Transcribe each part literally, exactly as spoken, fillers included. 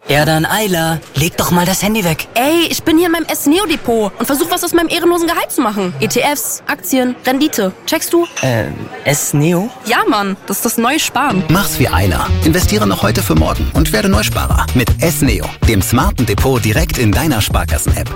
Ja dann, Ayla, leg doch mal das Handy weg. Ey, ich bin hier in meinem S-Neo-Depot und versuche was aus meinem ehrenlosen Gehalt zu machen. E T Fs, Aktien, Rendite. Checkst du? Äh, S-Neo? Ja, Mann, das ist das neue Sparen. Mach's wie Ayla. Investiere noch heute für morgen und werde Neusparer mit S-Neo, dem smarten Depot direkt in deiner Sparkassen-App.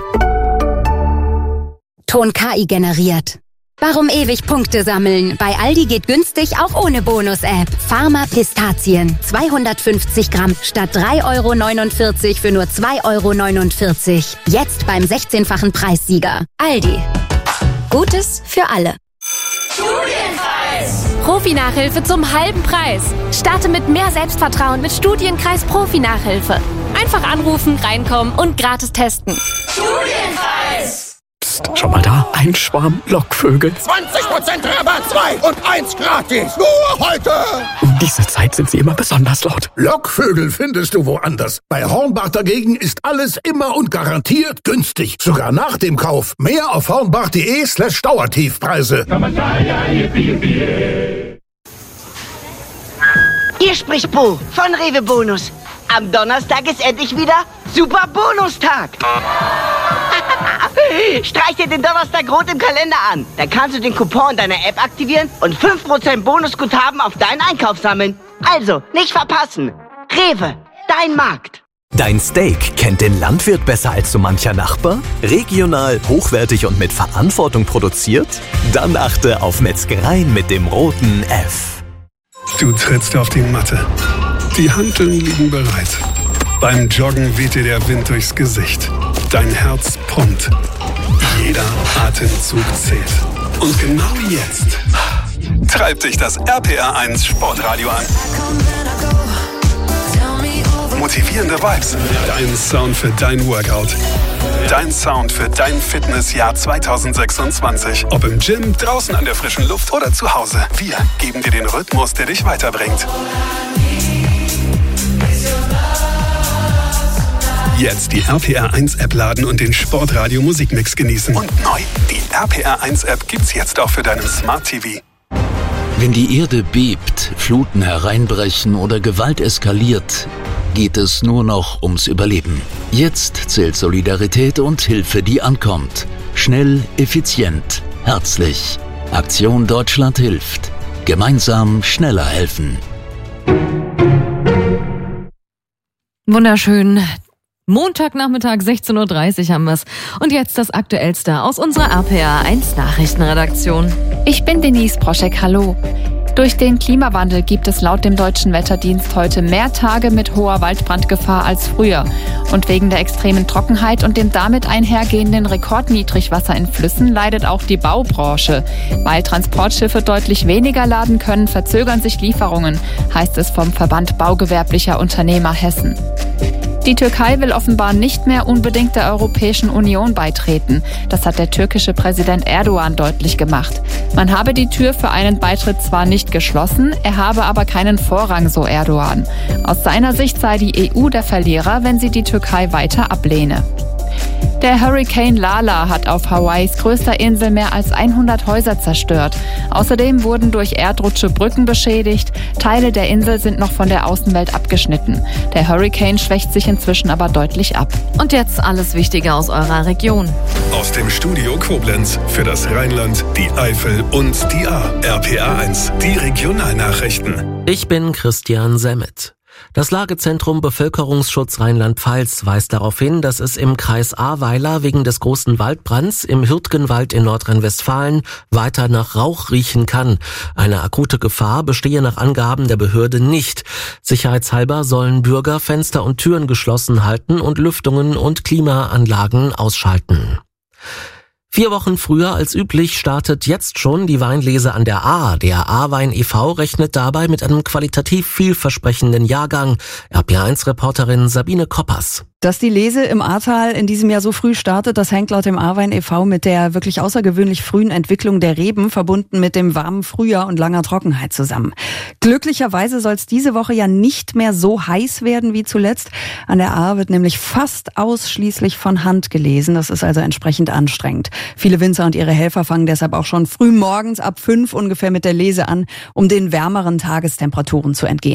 Ton K I generiert. Warum ewig Punkte sammeln? Bei Aldi geht günstig auch ohne Bonus-App. Pharma Pistazien. zweihundertfünfzig Gramm statt drei Euro neunundvierzig für nur zwei Euro neunundvierzig. Jetzt beim sechzehnfachen Preissieger. Aldi. Gutes für alle. Studienkreis! Profi-Nachhilfe zum halben Preis. Starte mit mehr Selbstvertrauen mit Studienkreis Profi-Nachhilfe. Einfach anrufen, reinkommen und gratis testen. Studienkreis! Schau mal da, ein Schwarm Lockvögel. zwanzig Prozent Rabatt, zwei und eins gratis. Nur heute. Um diese Zeit sind sie immer besonders laut. Lockvögel findest du woanders. Bei Hornbach dagegen ist alles immer und garantiert günstig. Sogar nach dem Kauf. Mehr auf hornbach.de slash Dauertiefpreise. Hier spricht Bo von Rewe Bonus. Am Donnerstag ist endlich wieder Super Bonustag. Streich dir den Donnerstag rot im Kalender an. Dann kannst du den Coupon in deiner App aktivieren und fünf Prozent Bonusguthaben auf deinen Einkauf sammeln. Also, nicht verpassen. Rewe, dein Markt. Dein Steak kennt den Landwirt besser als so mancher Nachbar? Regional, hochwertig und mit Verantwortung produziert? Dann achte auf Metzgereien mit dem roten F. Du trittst auf die Matte. Die Hanteln liegen bereit. Beim Joggen weht dir der Wind durchs Gesicht. Dein Herz pumpt. Jeder Atemzug zählt. Und genau jetzt treibt dich das R P R eins Sportradio an. Motivierende Vibes. Dein Sound für dein Workout. Dein Sound für dein Fitnessjahr zwanzig sechsundzwanzig. Ob im Gym, draußen an der frischen Luft oder zu Hause. Wir geben dir den Rhythmus, der dich weiterbringt. Jetzt die R P R eins App laden und den Sportradio Musikmix genießen. Und neu, die R P R eins App gibt's jetzt auch für deinen Smart T V. Wenn die Erde bebt, Fluten hereinbrechen oder Gewalt eskaliert, geht es nur noch ums Überleben. Jetzt zählt Solidarität und Hilfe, die ankommt. Schnell, effizient, herzlich. Aktion Deutschland hilft. Gemeinsam schneller helfen. Wunderschön. Montagnachmittag, sechzehn Uhr dreißig haben wir's. Und jetzt das Aktuellste aus unserer R P R eins Nachrichtenredaktion. Ich bin Denise Broschek, hallo. Durch den Klimawandel gibt es laut dem Deutschen Wetterdienst heute mehr Tage mit hoher Waldbrandgefahr als früher. Und wegen der extremen Trockenheit und dem damit einhergehenden Rekordniedrigwasser in Flüssen leidet auch die Baubranche. Weil Transportschiffe deutlich weniger laden können, verzögern sich Lieferungen, heißt es vom Verband Baugewerblicher Unternehmer Hessen. Die Türkei will offenbar nicht mehr unbedingt der Europäischen Union beitreten. Das hat der türkische Präsident Erdogan deutlich gemacht. Man habe die Tür für einen Beitritt zwar nicht geschlossen, er habe aber keinen Vorrang, so Erdogan. Aus seiner Sicht sei die E U der Verlierer, wenn sie die Türkei weiter ablehne. Der Hurrikan Lala hat auf Hawaiis größter Insel mehr als hundert Häuser zerstört. Außerdem wurden durch Erdrutsche Brücken beschädigt. Teile der Insel sind noch von der Außenwelt abgeschnitten. Der Hurrikan schwächt sich inzwischen aber deutlich ab. Und jetzt alles Wichtige aus eurer Region. Aus dem Studio Koblenz für das Rheinland, die Eifel und die A. R P R eins, die Regionalnachrichten. Ich bin Christian Semmet. Das Lagezentrum Bevölkerungsschutz Rheinland-Pfalz weist darauf hin, dass es im Kreis Ahrweiler wegen des großen Waldbrands im Hürtgenwald in Nordrhein-Westfalen weiter nach Rauch riechen kann. Eine akute Gefahr bestehe nach Angaben der Behörde nicht. Sicherheitshalber sollen Bürger Fenster und Türen geschlossen halten und Lüftungen und Klimaanlagen ausschalten. Vier Wochen früher als üblich startet jetzt schon die Weinlese an der Ahr. Der Ahrwein e V rechnet dabei mit einem qualitativ vielversprechenden Jahrgang. R P R eins Reporterin Sabine Koppers. Dass die Lese im Ahrtal in diesem Jahr so früh startet, das hängt laut dem Ahrwein e V mit der wirklich außergewöhnlich frühen Entwicklung der Reben, verbunden mit dem warmen Frühjahr und langer Trockenheit zusammen. Glücklicherweise soll es diese Woche ja nicht mehr so heiß werden wie zuletzt. An der Ahr wird nämlich fast ausschließlich von Hand gelesen. Das ist also entsprechend anstrengend. Viele Winzer und ihre Helfer fangen deshalb auch schon früh morgens ab fünf ungefähr mit der Lese an, um den wärmeren Tagestemperaturen zu entgehen.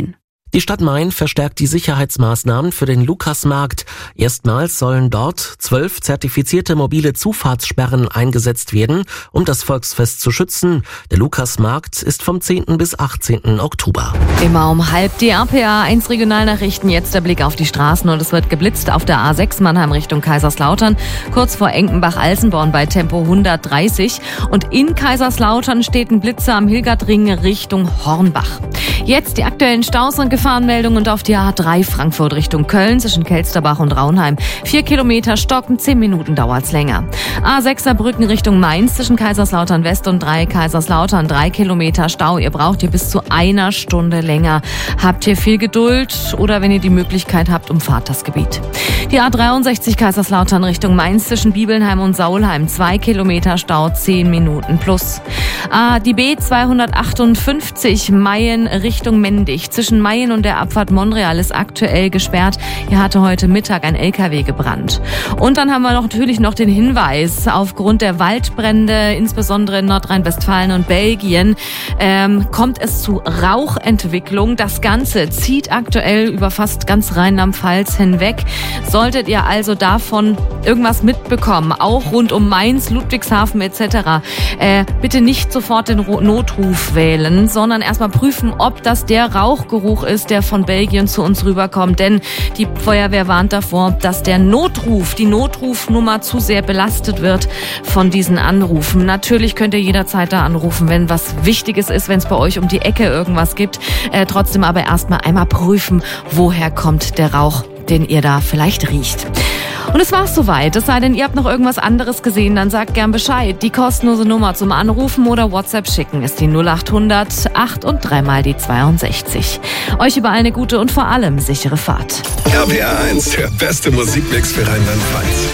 Die Stadt Main verstärkt die Sicherheitsmaßnahmen für den Lukasmarkt. Erstmals sollen dort zwölf zertifizierte mobile Zufahrtssperren eingesetzt werden, um das Volksfest zu schützen. Der Lukasmarkt ist vom zehnten bis achtzehnten Oktober. Immer um halb die R P A eins Regionalnachrichten. Jetzt der Blick auf die Straßen und es wird geblitzt auf der A sechs Mannheim Richtung Kaiserslautern, kurz vor Enkenbach-Alsenborn bei Tempo hundertdreißig. Und in Kaiserslautern steht ein Blitzer am Hilgertring Richtung Hornbach. Jetzt die aktuellen Staus und Gefahrenmeldungen und auf die A drei Frankfurt Richtung Köln zwischen Kelsterbach und Raunheim. Vier Kilometer stocken, zehn Minuten dauert's länger. A sechs Saarbrücken Richtung Mainz zwischen Kaiserslautern West und drei Kaiserslautern. Drei Kilometer Stau. Ihr braucht hier bis zu einer Stunde länger. Habt ihr viel Geduld oder wenn ihr die Möglichkeit habt, umfahrt das Gebiet. Die A dreiundsechzig Kaiserslautern Richtung Mainz zwischen Bibelnheim und Saulheim. Zwei Kilometer Stau, zehn Minuten plus. Ah, die B zweihundertachtundfünfzig Mayen Richtung Mendig. Zwischen Mayen und der Abfahrt Monreal ist aktuell gesperrt. Hier hatte heute Mittag ein L K W gebrannt. Und dann haben wir noch natürlich noch den Hinweis, aufgrund der Waldbrände, insbesondere in Nordrhein-Westfalen und Belgien, ähm, kommt es zu Rauchentwicklung. Das Ganze zieht aktuell über fast ganz Rheinland-Pfalz hinweg. Solltet ihr also davon irgendwas mitbekommen, auch rund um Mainz, Ludwigshafen et cetera, äh, bitte nicht sofort den Notruf wählen, sondern erstmal prüfen, ob das der Rauchgeruch ist, der von Belgien zu uns rüberkommt. Denn die Feuerwehr warnt davor, dass der Notruf, die Notrufnummer zu sehr belastet wird von diesen Anrufen. Natürlich könnt ihr jederzeit da anrufen, wenn was Wichtiges ist, wenn es bei euch um die Ecke irgendwas gibt. Äh, trotzdem aber erstmal einmal prüfen, woher kommt der Rauch, den ihr da vielleicht riecht. Und es war's soweit. Es sei denn, ihr habt noch irgendwas anderes gesehen, dann sagt gern Bescheid. Die kostenlose Nummer zum Anrufen oder WhatsApp schicken ist die null acht hundert acht und dreimal die zweiundsechzig. Euch überall eine gute und vor allem sichere Fahrt. R P R eins, der beste Musikmix für Rheinland-Pfalz.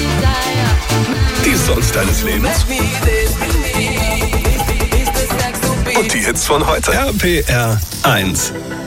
Die Songs deines Lebens. Und die Hits von heute. R P R eins.